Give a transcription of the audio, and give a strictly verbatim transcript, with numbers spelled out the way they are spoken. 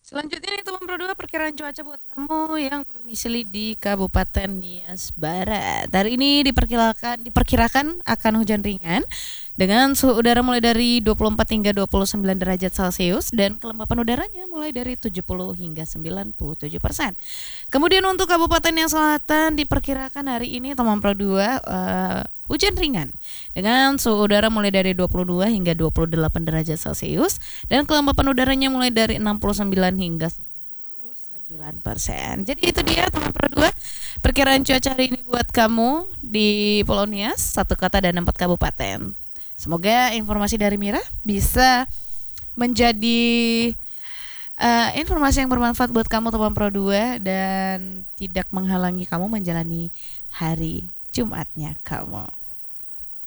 Selanjutnya nih teman Pro dua, perkiraan cuaca buat kamu yang berdomisili di Kabupaten Nias Barat. Hari ini diperkirakan diperkirakan akan hujan ringan dengan suhu udara mulai dari dua puluh empat hingga dua puluh sembilan derajat Celcius dan kelembapan udaranya mulai dari tujuh puluh hingga sembilan puluh tujuh persen. Kemudian untuk Kabupaten yang Selatan diperkirakan hari ini teman Pro dua uh, hujan ringan dengan suhu udara mulai dari dua puluh dua hingga dua puluh delapan derajat Celcius dan kelembapan udaranya mulai dari enam puluh sembilan hingga sembilan puluh sembilan persen. Jadi itu dia teman Pro dua, perkiraan cuaca hari ini buat kamu di Pulau Nias, satu kota dan empat kabupaten. Semoga informasi dari Mira bisa menjadi uh, informasi yang bermanfaat buat kamu teman Pro dua dan tidak menghalangi kamu menjalani hari Jumatnya kamu.